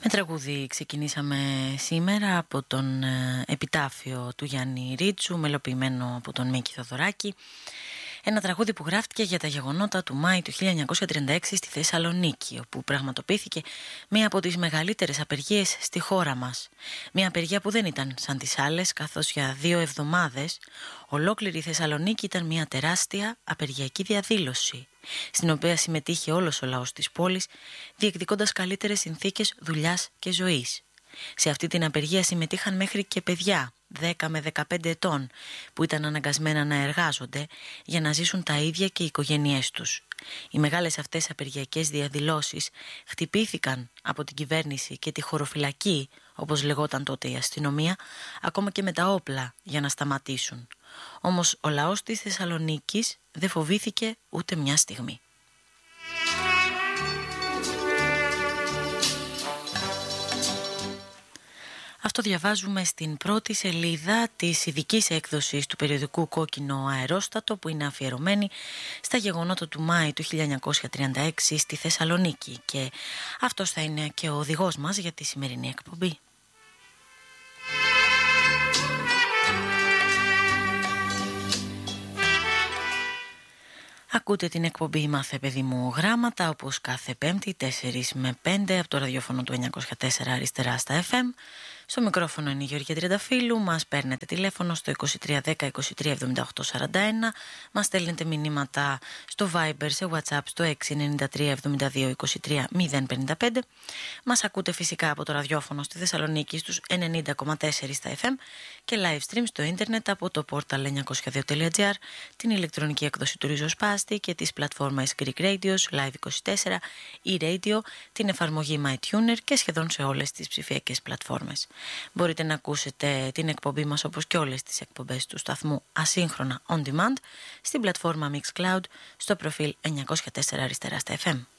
Με τραγούδι ξεκινήσαμε σήμερα από τον επιτάφιο του Γιάννη Ρίτσου, μελοποιημένο από τον Μίκη Θοδωράκη. Ένα τραγούδι που γράφτηκε για τα γεγονότα του Μάη του 1936 στη Θεσσαλονίκη, όπου πραγματοποιήθηκε μία από τις μεγαλύτερες απεργίες στη χώρα μας. Μία απεργία που δεν ήταν σαν τις άλλες, καθώς για 2 εβδομάδες ολόκληρη η Θεσσαλονίκη ήταν μία τεράστια απεργιακή διαδήλωση, στην οποία συμμετείχε όλος ο λαός της πόλης, διεκδικώντας καλύτερες συνθήκες δουλειάς και ζωής. Σε αυτή την απεργία συμμετείχαν μέχρι και παιδιά 10 με 15 ετών που ήταν αναγκασμένα να εργάζονται για να ζήσουν τα ίδια και οι οικογένειές τους. Οι μεγάλες αυτές απεργιακές διαδηλώσεις χτυπήθηκαν από την κυβέρνηση και τη χωροφυλακή, όπως λεγόταν τότε η αστυνομία, ακόμα και με τα όπλα για να σταματήσουν. Όμως ο λαός της Θεσσαλονίκης δεν φοβήθηκε ούτε μια στιγμή. Αυτό διαβάζουμε στην πρώτη σελίδα της ειδικής έκδοσης του περιοδικού Κόκκινο Αερόστατο, που είναι αφιερωμένη στα γεγονότα του Μάη του 1936 στη Θεσσαλονίκη, και αυτός θα είναι και ο οδηγός μας για τη σημερινή εκπομπή. Ακούτε την εκπομπή «Μάθε παιδί μου γράμματα», όπως κάθε Πέμπτη 4 με 5 από το ραδιόφωνο του 904 αριστερά στα FM. Στο μικρόφωνο είναι η Γεωργία Τριανταφύλου. Μας παίρνετε τηλέφωνο στο 2310 23 78 41. Μας στέλνετε μηνύματα στο Viber, σε WhatsApp στο 693 72 23 055. Μας ακούτε φυσικά από το ραδιόφωνο στη Θεσσαλονίκη στους 90,4 στα FM και live stream στο ίντερνετ από το portal 902.gr, την ηλεκτρονική έκδοση του Ριζοσπάστη και τις πλατφόρμες Greek Radios, Live24, e-Radio, την εφαρμογή MyTuner και σχεδόν σε όλες τις ψηφιακές πλατφόρμες. Μπορείτε να ακούσετε την εκπομπή μας, όπως και όλες τις εκπομπές του σταθμού, ασύγχρονα on demand στην πλατφόρμα Mixcloud στο προφίλ 904 αριστερά στα FM.